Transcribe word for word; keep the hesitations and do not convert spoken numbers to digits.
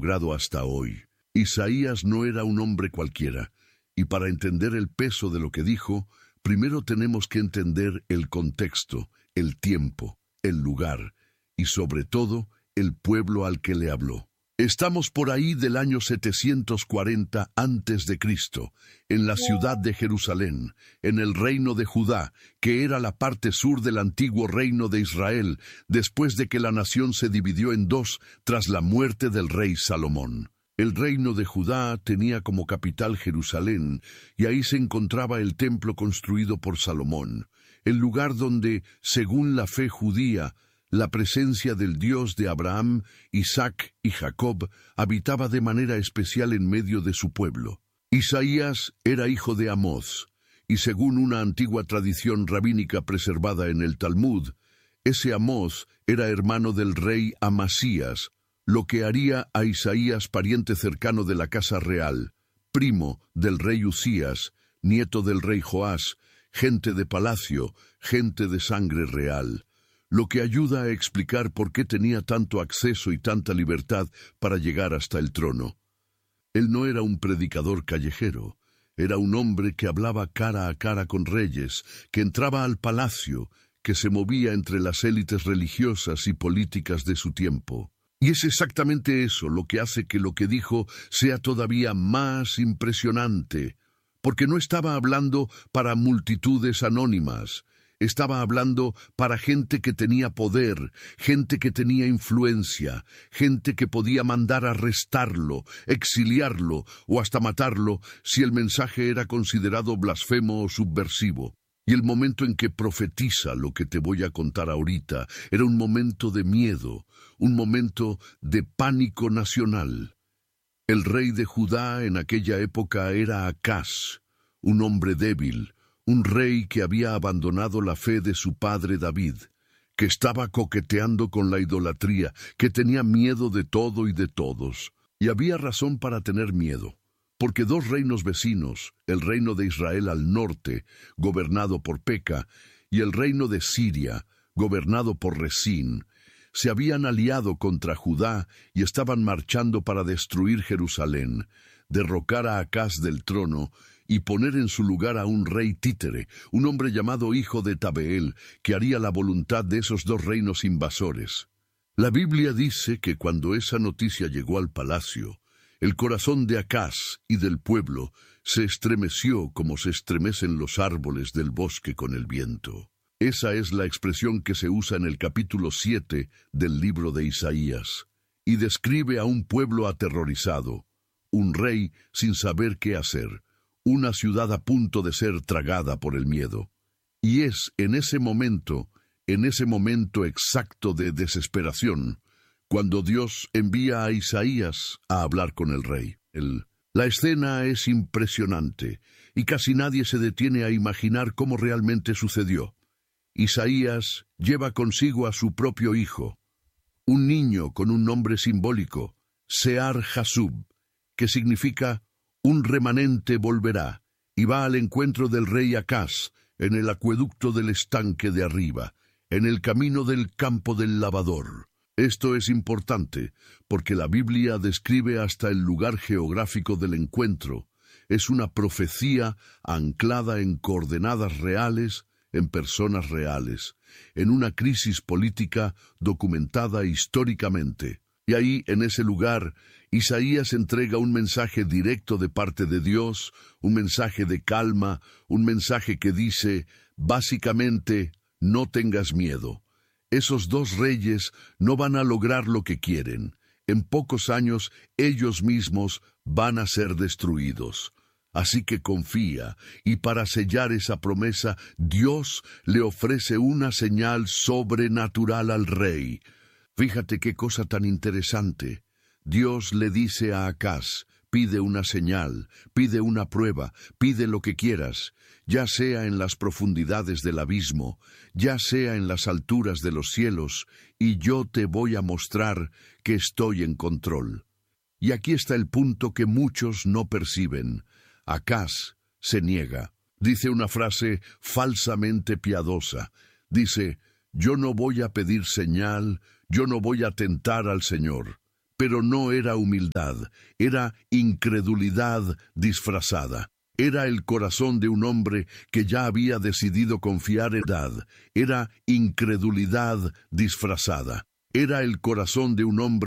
logrado hasta hoy. Isaías no era un hombre cualquiera, y para entender el peso de lo que dijo, primero tenemos que entender el contexto, el tiempo, el lugar, y sobre todo, el pueblo al que le habló. Estamos por ahí del año setecientos cuarenta antes de Cristo, en la ciudad de Jerusalén, en el reino de Judá, que era la parte sur del antiguo reino de Israel, después de que la nación se dividió en dos tras la muerte del rey Salomón. El reino de Judá tenía como capital Jerusalén, y ahí se encontraba el templo construido por Salomón, el lugar donde, según la fe judía, la presencia del Dios de Abraham, Isaac y Jacob habitaba de manera especial en medio de su pueblo. Isaías era hijo de Amós, y según una antigua tradición rabínica preservada en el Talmud, ese Amós era hermano del rey Amasías, lo que haría a Isaías pariente cercano de la casa real, primo del rey Usías, nieto del rey Joás, gente de palacio, gente de sangre real, lo que ayuda a explicar por qué tenía tanto acceso y tanta libertad para llegar hasta el trono. Él no era un predicador callejero, era un hombre que hablaba cara a cara con reyes, que entraba al palacio, que se movía entre las élites religiosas y políticas de su tiempo. Y es exactamente eso lo que hace que lo que dijo sea todavía más impresionante, porque no estaba hablando para multitudes anónimas, estaba hablando para gente que tenía poder, gente que tenía influencia, gente que podía mandar arrestarlo, exiliarlo o hasta matarlo si el mensaje era considerado blasfemo o subversivo. Y el momento en que profetiza lo que te voy a contar ahorita era un momento de miedo, un momento de pánico nacional. El rey de Judá en aquella época era Acaz, un hombre débil, un rey que había abandonado la fe de su padre David, que estaba coqueteando con la idolatría, que tenía miedo de todo y de todos. Y había razón para tener miedo, porque dos reinos vecinos, el reino de Israel al norte, gobernado por Peca, y el reino de Siria, gobernado por Resín, se habían aliado contra Judá y estaban marchando para destruir Jerusalén, derrocar a Acaz del trono y poner en su lugar a un rey títere, un hombre llamado hijo de Tabeel, que haría la voluntad de esos dos reinos invasores. La Biblia dice que cuando esa noticia llegó al palacio, el corazón de Acaz y del pueblo se estremeció como se estremecen los árboles del bosque con el viento. Esa es la expresión que se usa en el capítulo siete del libro de Isaías, y describe a un pueblo aterrorizado, un rey sin saber qué hacer, una ciudad a punto de ser tragada por el miedo. Y es en ese momento, en ese momento exacto de desesperación, cuando Dios envía a Isaías a hablar con el rey. El, la escena es impresionante, y casi nadie se detiene a imaginar cómo realmente sucedió. Isaías lleva consigo a su propio hijo, un niño con un nombre simbólico, Sear-Jasub, que significa un remanente volverá, y va al encuentro del rey Acaz en el acueducto del estanque de arriba, en el camino del campo del lavador. Esto es importante, porque la Biblia describe hasta el lugar geográfico del encuentro. Es una profecía anclada en coordenadas reales, en personas reales, en una crisis política documentada históricamente. Y ahí, en ese lugar, Isaías entrega un mensaje directo de parte de Dios, un mensaje de calma, un mensaje que dice, básicamente, no tengas miedo. Esos dos reyes no van a lograr lo que quieren. En pocos años, ellos mismos van a ser destruidos. Así que confía, y para sellar esa promesa, Dios le ofrece una señal sobrenatural al rey. Fíjate qué cosa tan interesante. Dios le dice a Acaz, pide una señal, pide una prueba, pide lo que quieras, ya sea en las profundidades del abismo, ya sea en las alturas de los cielos, y yo te voy a mostrar que estoy en control. Y aquí está el punto que muchos no perciben. Acaz se niega. Dice una frase falsamente piadosa. Dice, yo no voy a pedir señal, yo no voy a tentar al Señor. Pero no era humildad, era incredulidad disfrazada. Era el corazón de un hombre que ya había decidido confiar en Dios. Era incredulidad disfrazada. Era el corazón de un hombre